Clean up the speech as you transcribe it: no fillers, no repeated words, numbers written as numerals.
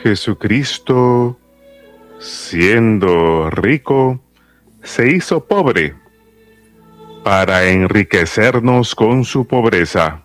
Jesucristo, siendo rico, se hizo pobre para enriquecernos con su pobreza.